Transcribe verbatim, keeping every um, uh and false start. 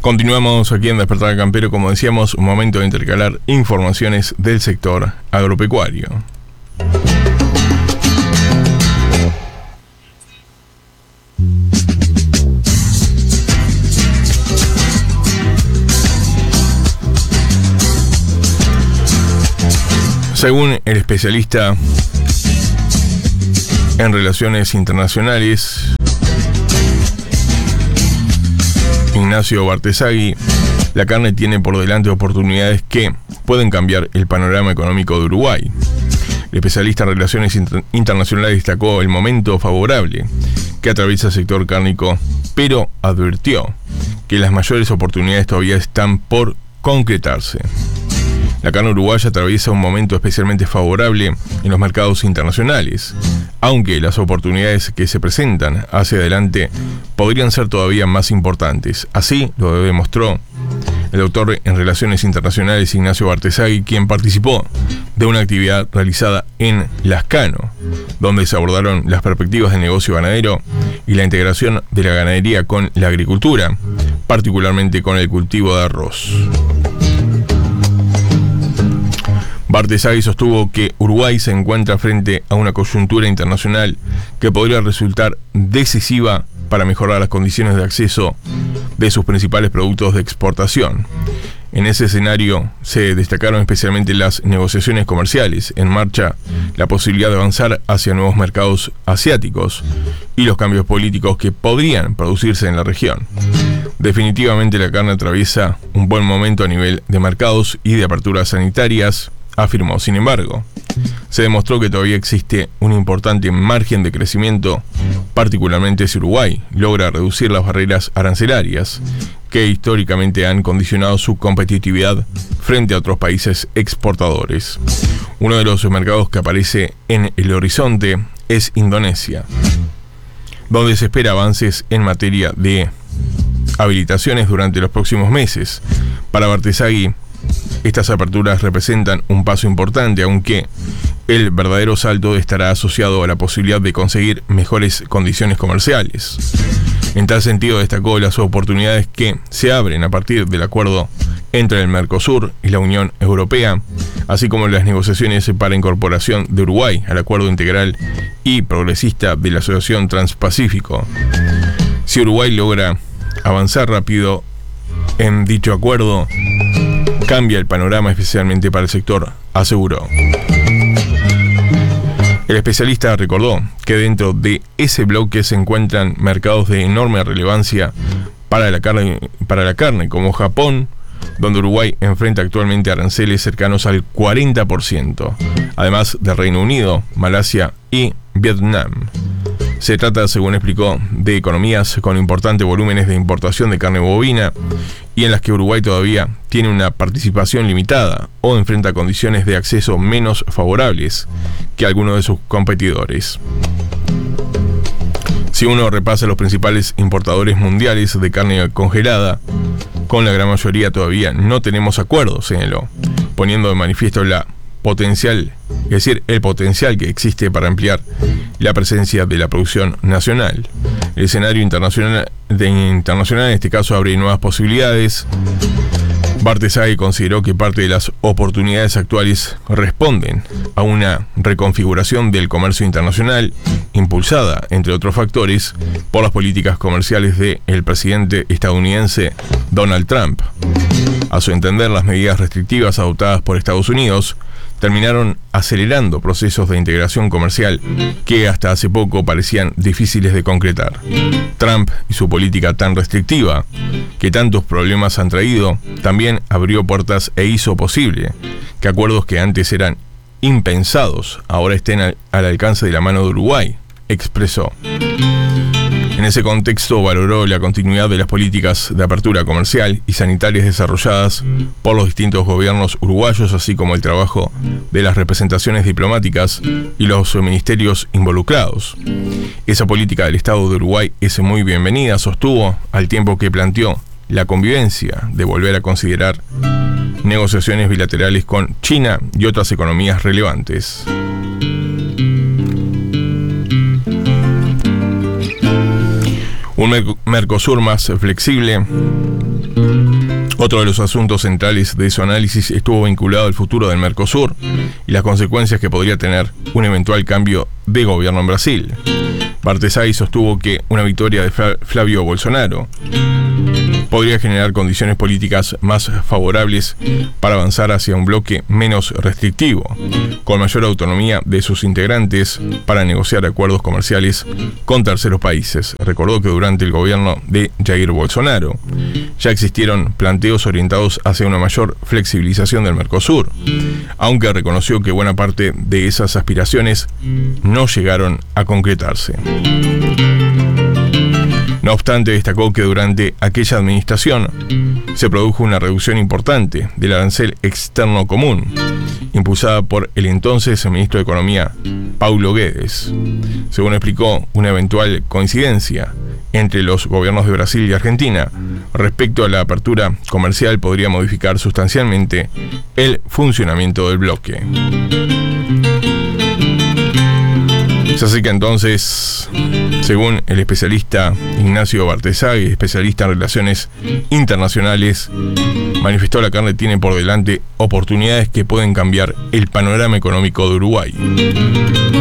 Continuamos aquí en Despertar Campero, como decíamos, un momento de intercalar informaciones del sector agropecuario. Según el especialista en relaciones internacionales, Ignacio Bartesagui, la carne tiene por delante oportunidades que pueden cambiar el panorama económico de Uruguay. El especialista en relaciones inter- internacionales destacó el momento favorable que atraviesa el sector cárnico, pero advirtió que las mayores oportunidades todavía están por concretarse. La carne uruguaya atraviesa un momento especialmente favorable en los mercados internacionales, aunque las oportunidades que se presentan hacia adelante podrían ser todavía más importantes. Así lo demostró el doctor en Relaciones Internacionales Ignacio Bartesagui, quien participó de una actividad realizada en Lascano, donde se abordaron las perspectivas del negocio ganadero y la integración de la ganadería con la agricultura, particularmente con el cultivo de arroz. Bartesagui sostuvo que Uruguay se encuentra frente a una coyuntura internacional que podría resultar decisiva para mejorar las condiciones de acceso de sus principales productos de exportación. En ese escenario se destacaron especialmente las negociaciones comerciales en marcha, la posibilidad de avanzar hacia nuevos mercados asiáticos y los cambios políticos que podrían producirse en la región. Definitivamente la carne atraviesa un buen momento a nivel de mercados y de aperturas sanitarias, afirmó. Sin embargo, se demostró que todavía existe un importante margen de crecimiento, particularmente si Uruguay logra reducir las barreras arancelarias que históricamente han condicionado su competitividad frente a otros países exportadores. Uno de los mercados que aparece en el horizonte es Indonesia, donde se espera avances en materia de habilitaciones durante los próximos meses. Para Bartesagui, estas aperturas representan un paso importante, aunque el verdadero salto estará asociado a la posibilidad de conseguir mejores condiciones comerciales. En tal sentido, destacó las oportunidades que se abren a partir del acuerdo entre el Mercosur y la Unión Europea, así como las negociaciones para incorporación de Uruguay al acuerdo integral y progresista de la Asociación Transpacífico. Si Uruguay logra avanzar rápido en dicho acuerdo, cambia el panorama especialmente para el sector, aseguró. El especialista recordó que dentro de ese bloque se encuentran mercados de enorme relevancia para la carne, para la carne como Japón, donde Uruguay enfrenta actualmente aranceles cercanos al cuarenta por ciento, además de Reino Unido, Malasia y Vietnam. Se trata, según explicó, de economías con importantes volúmenes de importación de carne bovina y en las que Uruguay todavía tiene una participación limitada o enfrenta condiciones de acceso menos favorables que algunos de sus competidores. Si uno repasa los principales importadores mundiales de carne congelada, con la gran mayoría todavía no tenemos acuerdos, señaló, poniendo de manifiesto la potencial, es decir, el potencial que existe para ampliar la presencia de la producción nacional. El escenario internacional, de internacional en este caso abre nuevas posibilidades. Bartesagui consideró que parte de las oportunidades actuales responden a una reconfiguración del comercio internacional impulsada, entre otros factores, por las políticas comerciales del presidente estadounidense Donald Trump. A su entender, las medidas restrictivas adoptadas por Estados Unidos terminaron acelerando procesos de integración comercial que hasta hace poco parecían difíciles de concretar. Trump y su política tan restrictiva, que tantos problemas han traído, también abrió puertas e hizo posible que acuerdos que antes eran impensados ahora estén al, al alcance de la mano de Uruguay, expresó. En ese contexto valoró la continuidad de las políticas de apertura comercial y sanitarias desarrolladas por los distintos gobiernos uruguayos, así como el trabajo de las representaciones diplomáticas y los ministerios involucrados. Esa política del Estado de Uruguay es muy bienvenida, sostuvo, al tiempo que planteó la convivencia de volver a considerar negociaciones bilaterales con China y otras economías relevantes. Un Mercosur más flexible Otro de los asuntos centrales de su análisis estuvo vinculado al futuro del Mercosur y las consecuencias que podría tener un eventual cambio de gobierno en Brasil. Bartesagui sostuvo que una victoria de Flavio Bolsonaro podría generar condiciones políticas más favorables para avanzar hacia un bloque menos restrictivo, con mayor autonomía de sus integrantes para negociar acuerdos comerciales con terceros países. Recordó que durante el gobierno de Jair Bolsonaro ya existieron planteos orientados hacia una mayor flexibilización del Mercosur, aunque reconoció que buena parte de esas aspiraciones no llegaron a concretarse. No obstante, destacó que durante aquella administración se produjo una reducción importante del arancel externo común, impulsada por el entonces ministro de Economía, Paulo Guedes. Según explicó, una eventual coincidencia entre los gobiernos de Brasil y Argentina respecto a la apertura comercial podría modificar sustancialmente el funcionamiento del bloque. Se acerca entonces, según el especialista Ignacio Bartesagui, especialista en relaciones internacionales, manifestó la carne tiene por delante oportunidades que pueden cambiar el panorama económico de Uruguay.